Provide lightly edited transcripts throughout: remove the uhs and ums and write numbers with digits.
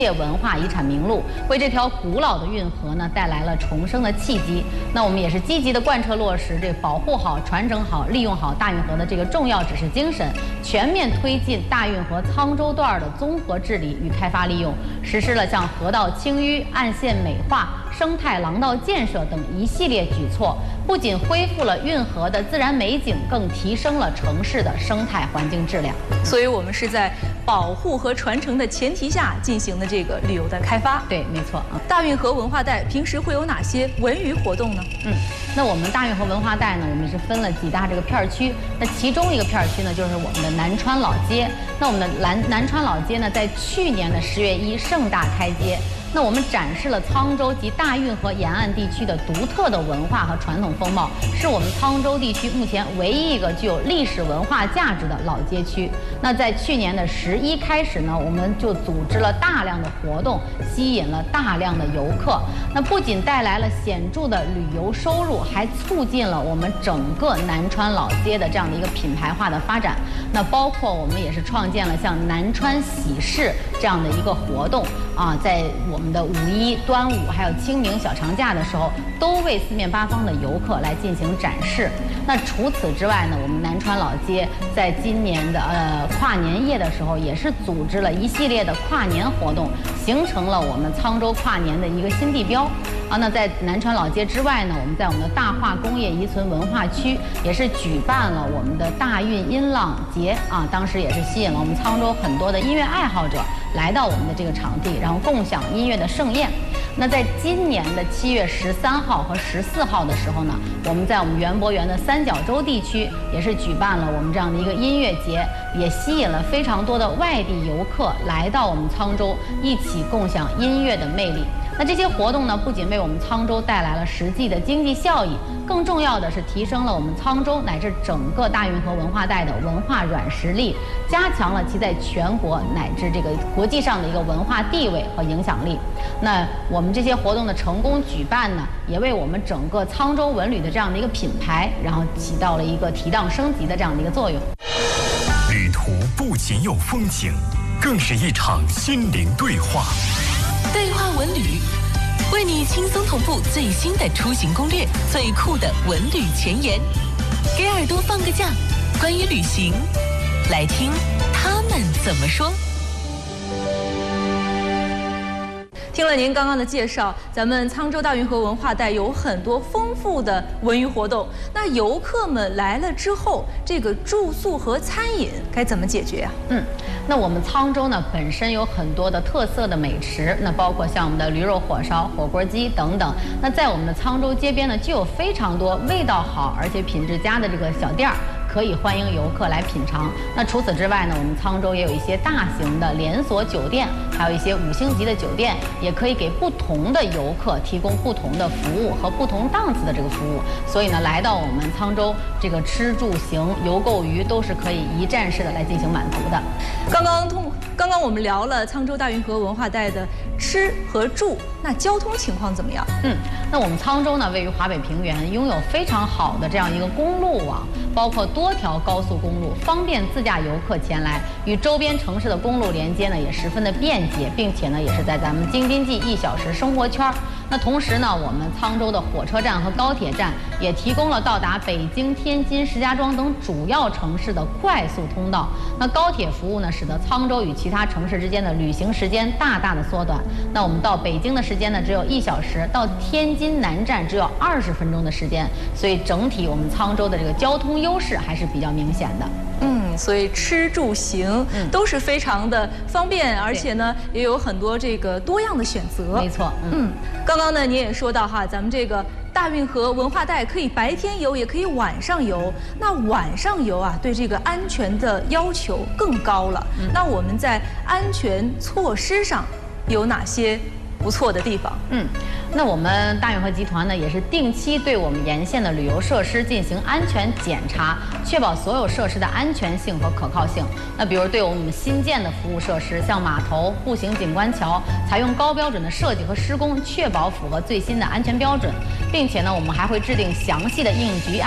文化遗产名录，为这条古老的运河呢带来了重生的契机。那我们也是积极的贯彻落实这保护好、传承好、利用好大运河的这个重要指示精神，全面推进大运河沧州段的综合治理与开发利用，实施了像河道清淤、岸线美化、生态廊道建设等一系列举措，不仅恢复了运河的自然美景，更提升了城市的生态环境质量。 所以我们是在保护和传承的前提下进行的这个旅游的开发。 对，没错啊。 大运河文化带平时会有哪些文娱活动呢？ 那我们大运河文化带呢，我们是分了几大这个片区。那其中一个片区呢，就是我们的南川老街。那我们的南川老街呢，在去年的10月1盛大开街。那我们展示了沧州及大运河沿岸地区的独特的文化和传统风貌，是我们沧州地区目前唯一一个具有历史文化价值的老街区。那在去年的11开始呢，我们就组织了大量的活动，吸引了大量的游客。那不仅带来了显著的旅游收入，还促进了我们整个南川老街的这样的一个品牌化的发展。那包括我们也是创建了像南川喜事这样的一个活动啊，在我们的5·1、端午还有清明小长假的时候，都为四面八方的游客来进行展示。那除此之外呢，我们南川老街在今年的跨年夜的时候，也是组织了一系列的跨年活动，形成了我们沧州跨年的一个新地标。那在南川老街之外呢，我们在我们的大化工业遗存文化区也是举办了我们的大运音浪节啊，当时也是吸引了我们沧州很多的音乐爱好者来到我们的这个场地，然后共享音乐的盛宴。那在今年的7月13号和14号的时候呢，我们在我们园博园的三角洲地区也是举办了我们这样的一个音乐节，也吸引了非常多的外地游客来到我们沧州，一起共享音乐的魅力。那这些活动呢，不仅为我们沧州带来了实际的经济效益，更重要的是提升了我们沧州乃至整个大运河文化带的文化软实力，加强了其在全国乃至这个国际上的一个文化地位和影响力。那我们这些活动的成功举办呢，也为我们整个沧州文旅的这样的一个品牌，然后起到了一个提档升级的这样的一个作用。 旅途不仅有风景，更是一场心灵对话。 对话文旅，为你轻松同步最新的出行攻略，最酷的文旅前沿，给耳朵放个假，关于旅行，来听他们怎么说。 听了您刚刚的介绍，咱们沧州大运河文化带有很多丰富的文娱活动。那游客们来了之后，这个住宿和餐饮该怎么解决啊？ 那我们沧州呢本身有很多的特色的美食，那包括像我们的驴肉火烧、火锅鸡等等。那在我们的沧州街边呢，就有非常多味道好而且品质佳的这个小店儿，可以欢迎游客来品尝。那除此之外呢，我们沧州也有一些大型的连锁酒店，还有一些5星级的酒店，也可以给不同的游客提供不同的服务和不同档次的这个服务。所以呢，来到我们沧州，这个吃住行游购娱都是可以一站式的来进行满足的。 刚刚我们聊了沧州大运河文化带的吃和住，那交通情况怎么样？ 那我们沧州呢，位于华北平原，拥有非常好的这样一个公路网，包括多条高速公路，方便自驾游客前来，与周边城市的公路连接呢也十分的便捷，并且呢也是在咱们京津冀1小时生活圈。那同时呢，我们沧州的火车站和高铁站也提供了到达北京、天津、石家庄等主要城市的快速通道。那高铁服务呢，使得沧州与其他城市之间的旅行时间大大的缩短。那我们到北京的时间呢，只有1小时；到天津南站只有20分钟的时间。所以整体我们沧州的这个交通优势还是比较明显的。 所以吃住行都是非常的方便，而且呢也有很多这个多样的选择。 没错， 刚刚呢您也说到哈，咱们这个大运河文化带可以白天游，也可以晚上游。那晚上游啊，对这个安全的要求更高了。那我们在安全措施上有哪些不错的地方？ 那我们大运河集团呢，也是定期对我们沿线的旅游设施进行安全检查，确保所有设施的安全性和可靠性。那比如对我们新建的服务设施，像码头、步行景观桥，采用高标准的设计和施工，确保符合最新的安全标准，并且呢，我们还会制定详细的应急案，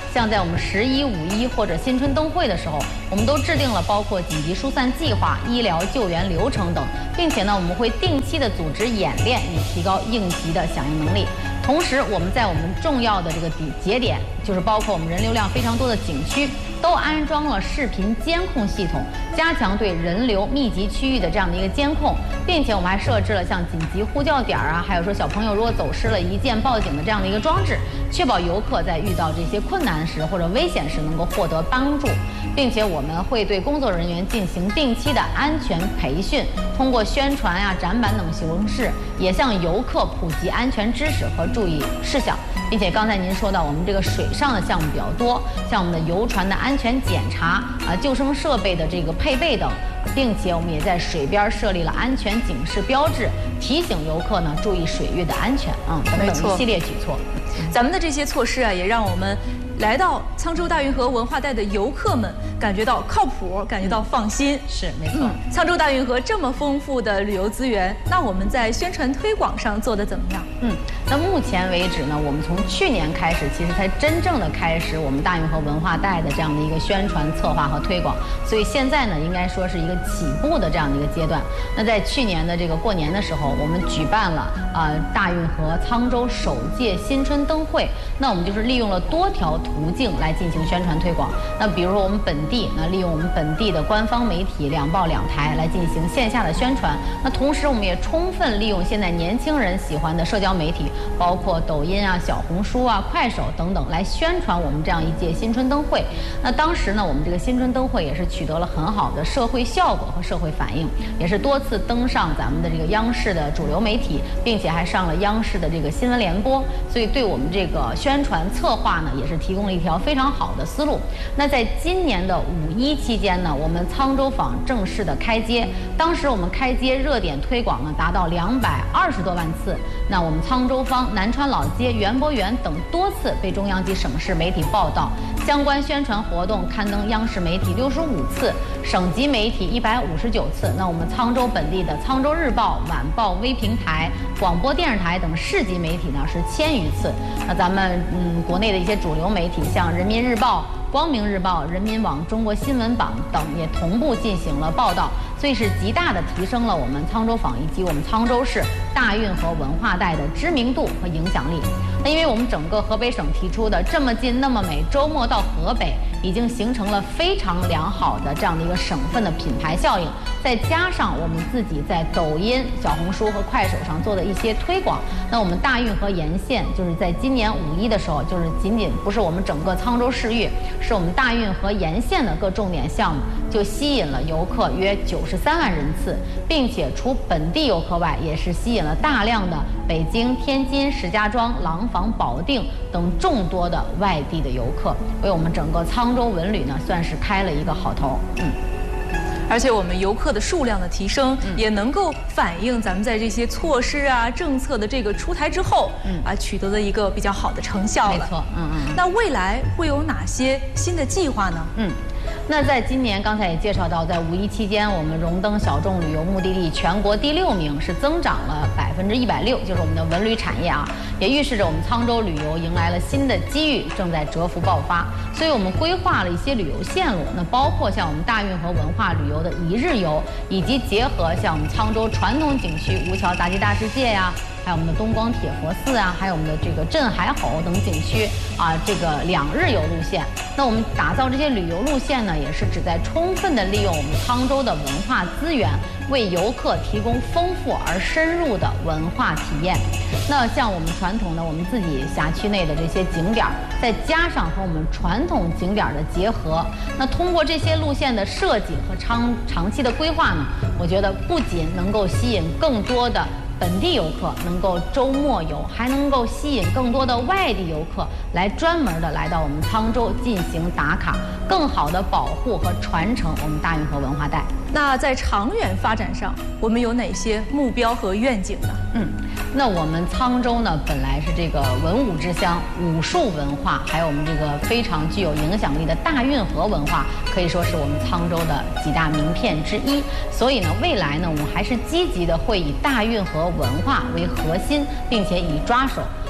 像在我们11、5·1或者新春灯会的时候，我们都制定了包括紧急疏散计划、医疗救援流程等，并且呢，我们会定期的组织演练，以提高应急的响应能力。同时，我们在我们重要的这个节点，就是包括我们人流量非常多的景区，都安装了视频监控系统，加强对人流密集区域的这样的一个监控，并且我们还设置了像紧急呼叫点啊，还有说小朋友如果走失了，一键报警的这样的一个装置，确保游客在遇到这些困难时或者危险时能够获得帮助，并且我们会对工作人员进行定期的安全培训，通过宣传啊、展板等形式，也向游客普及安全知识和注意事项。并且刚才您说到我们这个水上的项目比较多，像我们的游船的安全检查啊、救生设备的这个配备等，并且我们也在水边设立了安全警示标志，提醒游客呢注意水域的安全等等一系列举措。 咱们的这些措施啊，也让我们来到沧州大运河文化带的游客们感觉到靠谱，感觉到放心。 是，没错。 沧州大运河这么丰富的旅游资源，那我们在宣传推广上做得怎么样？ 那目前为止呢，我们从去年开始，其实才真正的开始我们大运河文化带的这样的一个宣传策划和推广，所以现在呢，应该说是一个起步的这样的一个阶段。那在去年的这个过年的时候，我们举办了大运河沧州首届新春灯会，那我们就是利用了多条途径来进行宣传推广。那比如说我们本地，那利用我们本地的官方媒体2报2台来进行线下的宣传。那同时我们也充分利用现在年轻人喜欢的社交媒体，包括抖音啊、小红书啊、快手等等，来宣传我们这样一届新春灯会。那当时呢，我们这个新春灯会也是取得了很好的社会效果和社会反应，也是多次登上咱们的这个央视的主流媒体，并且还上了央视的这个新闻联播，所以对我们这个宣传策划呢，也是提供了一条非常好的思路。那在今年的5·1期间呢，我们沧州坊正式的开街，当时我们开街热点推广呢达到220多万次。那我们沧州坊、南川老街、园博园等多次被中央及省市媒体报道，相关宣传活动刊登央视媒体65次，省级媒体159次。那我们沧州本地的沧州日报、晚报微平台、广播电视台等市级媒体呢是1000余次。那咱们国内的一些主流媒体，像人民日报、光明日报、人民网、中国新闻榜等也同步进行了报道，所以是极大的提升了我们沧州坊以及我们沧州市大运河文化带的知名度和影响力。那因为我们整个河北省提出的这么近那么美，周末到河北，已经形成了非常良好的这样的一个省份的品牌效应，再加上我们自己在抖音、小红书和快手上做的一些推广，那我们大运河沿线就是在今年5·1的时候，就是仅仅不是我们整个沧州市域，是我们大运河沿线的各重点项目，就吸引了游客约93万人次，并且除本地游客外，也是吸引了大量的北京、天津、石家庄、廊坊、保定等众多的外地的游客，为我们整个沧州文旅呢算是开了一个好头。 而且我们游客的数量的提升，也能够反映咱们在这些措施啊、政策的这个出台之后，取得了一个比较好的成效了。 没错， 那未来会有哪些新的计划呢？ 那在今年，刚才也介绍到，在5·1期间，我们荣登小众旅游目的地全国第6名，是增长了160%，就是我们的文旅产业啊，也预示着我们沧州旅游迎来了新的机遇，正在蛰伏爆发。所以我们规划了一些旅游线路，那包括像我们大运河文化旅游的1日游，以及结合像我们沧州传统景区吴桥杂技大世界呀，还有我们的东光铁佛寺啊，还有我们的这个镇海吼等景区啊，这个2日游路线。那我们打造这些旅游路线呢，也是旨在充分的利用我们沧州的文化资源，为游客提供丰富而深入的文化体验。那像我们传统的我们自己辖区内的这些景点，再加上和我们传统景点的结合，那通过这些路线的设计和长期的规划呢，我觉得不仅能够吸引更多的本地游客能够周末游，还能够吸引更多的外地游客来专门的来到我们沧州进行打卡，更好的保护和传承我们大运河文化带。 那在长远发展上，我们有哪些目标和愿景呢？ 那我们沧州呢，本来是这个文武之乡，武术文化，还有我们这个非常具有影响力的大运河文化，可以说是我们沧州的几大名片之一。所以呢，未来呢，我们还是积极的会以大运河文化为核心，并且以抓手，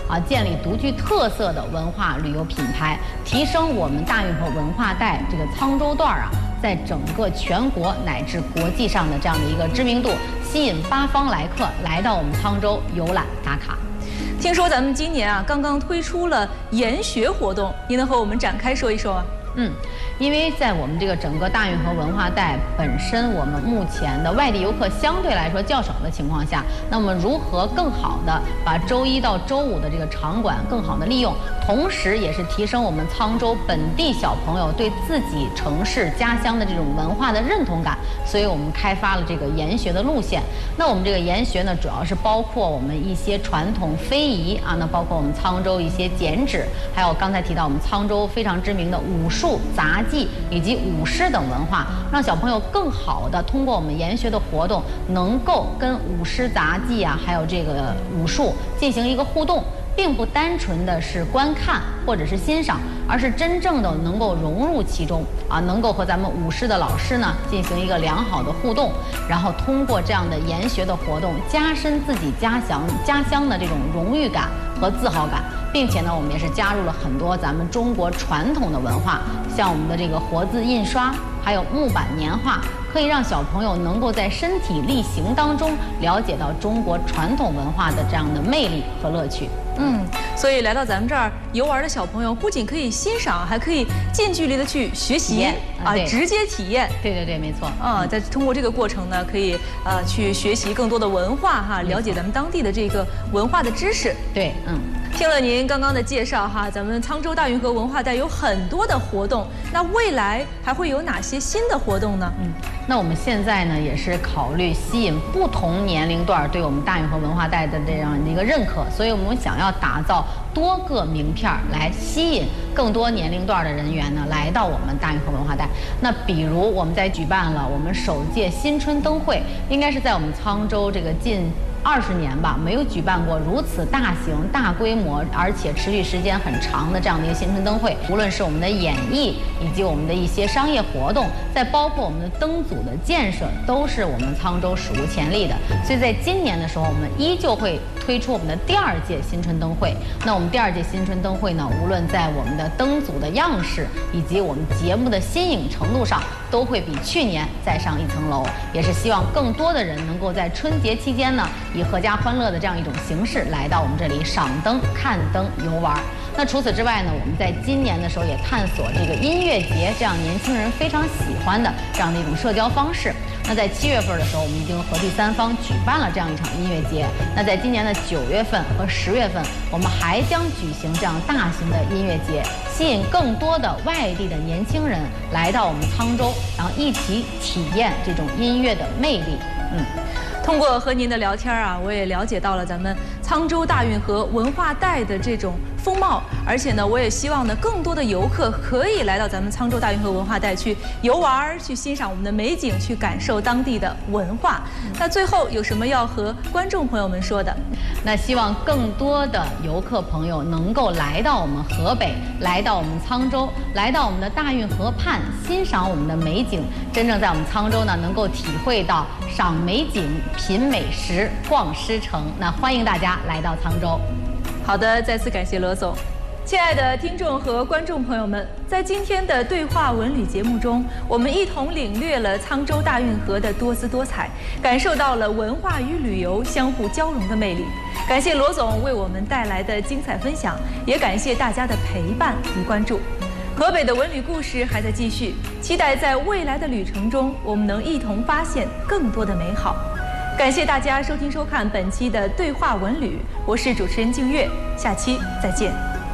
建立独具特色的文化旅游品牌，提升我们大运河文化带这个沧州段在整个全国乃至国际上的这样的一个知名度，吸引八方来客来到我们沧州游览打卡。 听说咱们今年刚刚推出了研学活动，您能和我们展开说一说吗？ 因为在我们这个整个大运河文化带本身，我们目前的外地游客相对来说较少的情况下，那么如何更好的把周一到周五的这个场馆更好的利用，同时也是提升我们沧州本地小朋友对自己城市家乡的这种文化的认同感，所以我们开发了这个研学的路线。那我们这个研学呢，主要是包括我们一些传统非遗那包括我们沧州一些剪纸，还有刚才提到我们沧州非常知名的武术、杂技以及舞狮等文化，让小朋友更好的通过我们研学的活动，能够跟舞狮、杂技还有这个武术进行一个互动，并不单纯的是观看或者是欣赏，而是真正的能够融入其中能够和咱们舞狮的老师呢进行一个良好的互动，然后通过这样的研学的活动，加深自己家乡的这种荣誉感和自豪感，并且呢，我们也是加入了很多咱们中国传统的文化，像我们的这个活字印刷，还有木板年画，可以让小朋友能够在身体力行当中了解到中国传统文化的这样的魅力和乐趣。 所以来到咱们这儿游玩的小朋友，不仅可以欣赏，还可以近距离的去学习直接体验。 对，没错。 再通过这个过程呢，可以去学习更多的文化了解咱们当地的这个文化的知识。 对， 听了您刚刚的介绍咱们沧州大运河文化带有很多的活动，那未来还会有哪些新的活动呢？ 那我们现在呢也是考虑吸引不同年龄段对我们大运河文化带的这样的一个认可，所以我们想要打造多个名片来吸引更多年龄段的人员呢来到我们大运河文化带。那比如我们在举办了我们首届新春灯会，应该是在我们沧州这个近20年吧，没有举办过如此大型、大规模，而且持续时间很长的这样的一个新春灯会。无论是我们的演艺，以及我们的一些商业活动，再包括我们的灯组的建设，都是我们沧州史无前例的。所以在今年的时候，我们依旧会推出我们的第2届新春灯会。那我们第2届新春灯会呢，无论在我们的灯组的样式，以及我们节目的新颖程度上，都会比去年再上一层楼。也是希望更多的人能够在春节期间呢，以阖家欢乐的这样一种形式来到我们这里赏灯、看灯、游玩。那除此之外呢，我们在今年的时候也探索这个音乐节这样年轻人非常喜欢的这样的一种社交方式。那在7月份的时候，我们已经和第三方举办了这样一场音乐节。那在今年的9月份和10月份，我们还将举行这样大型的音乐节，吸引更多的外地的年轻人来到我们沧州，然后一起体验这种音乐的魅力。 通过和您的聊天我也了解到了咱们沧州大运河文化带的这种风貌，而且呢，我也希望呢，更多的游客可以来到咱们沧州大运河文化带去游玩，去欣赏我们的美景，去感受当地的文化。那最后有什么要和观众朋友们说的？ 那希望更多的游客朋友能够来到我们河北，来到我们沧州，来到我们的大运河畔，欣赏我们的美景，真正在我们沧州呢，能够体会到赏美景、品美食、逛狮城。那欢迎大家来到沧州。 好的，再次感谢罗总。亲爱的听众和观众朋友们，在今天的对话文旅节目中，我们一同领略了沧州大运河的多姿多彩，感受到了文化与旅游相互交融的魅力。感谢罗总为我们带来的精彩分享，也感谢大家的陪伴与关注。河北的文旅故事还在继续，期待在未来的旅程中，我们能一同发现更多的美好。感谢大家收听收看本期的对话文旅，我是主持人静月，下期再见。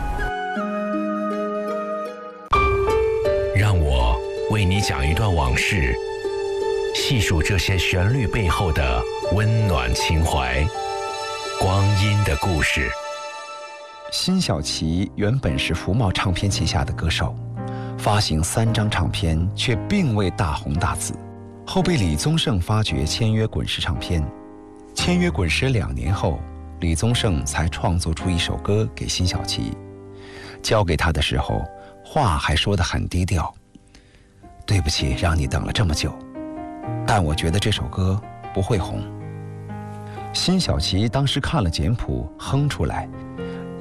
让我为你讲一段往事，细数这些旋律背后的温暖情怀，光阴的故事。 辛晓琪原本是福茂唱片旗下的歌手，发行3张唱片却并未大红大紫，后被李宗盛发掘签约滚石唱片。签约滚石2年后，李宗盛才创作出一首歌给辛晓琪，交给他的时候话还说得很低调，对不起让你等了这么久，但我觉得这首歌不会红。辛晓琪当时看了简谱哼出来，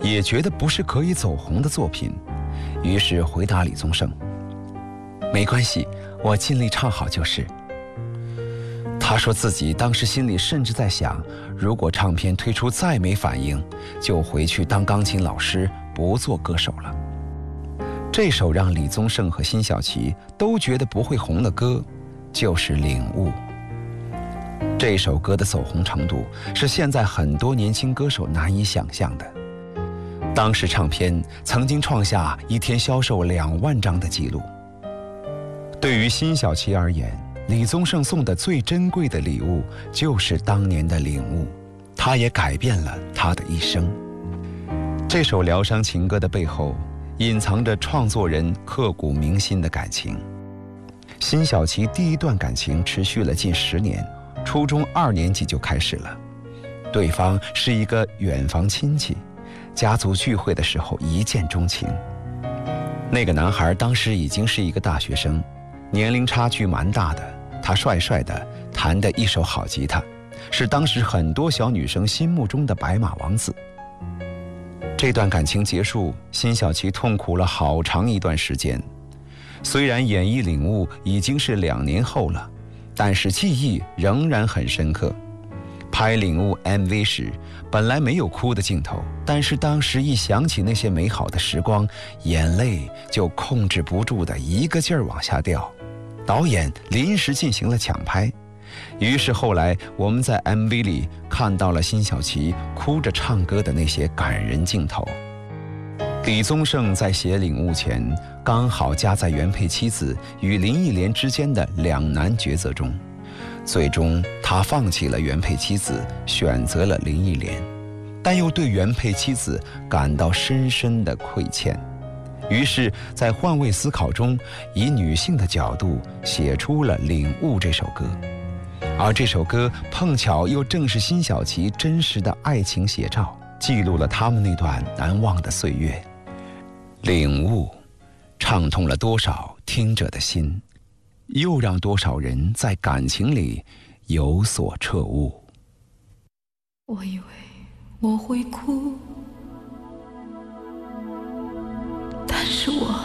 也觉得不是可以走红的作品，于是回答李宗盛：“没关系，我尽力唱好就是。”他说自己当时心里甚至在想，如果唱片推出再没反应，就回去当钢琴老师，不做歌手了。这首让李宗盛和辛晓琪都觉得不会红的歌，就是《领悟》。这首歌的走红程度是现在很多年轻歌手难以想象的。当时唱片曾经创下一天销售2万张的记录。对于辛晓琪而言，李宗盛送的最珍贵的礼物就是当年的领悟，它也改变了他的一生。这首疗伤情歌的背后，隐藏着创作人刻骨铭心的感情。辛晓琪第一段感情持续了近10年，初中2年级就开始了。对方是一个远房亲戚，家族聚会的时候一见钟情。那个男孩当时已经是一个大学生，年龄差距蛮大的，他帅帅的，弹得一手好吉他，是当时很多小女生心目中的白马王子。这段感情结束，辛晓琪痛苦了好长一段时间。虽然演绎《领悟》已经是2年后了，但是记忆仍然很深刻。拍《领悟》MV 时，本来没有哭的镜头，但是当时一想起那些美好的时光，眼泪就控制不住的一个劲儿往下掉。导演临时进行了抢拍，于是后来我们在 MV 里看到了辛晓琪哭着唱歌的那些感人镜头。李宗盛在写《领悟》前，刚好夹在原配妻子与林忆莲之间的两难抉择中，最终他放弃了原配妻子，选择了林忆莲，但又对原配妻子感到深深的亏欠。于是在换位思考中，以女性的角度写出了《领悟》这首歌。而这首歌碰巧又正是辛晓琪真实的爱情写照，记录了他们那段难忘的岁月。领悟唱痛了多少听者的心，又让多少人在感情里有所彻悟。 我以为我会哭，但是我